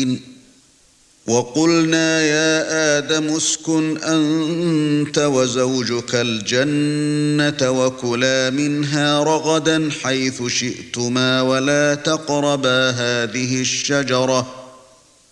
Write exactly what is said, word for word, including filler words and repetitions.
العالمين. وقلنا يا آدم اسكن أنت وزوجك الجنة وكلا منها رغدا حيث شئتما ولا تقربا هذه الشجرة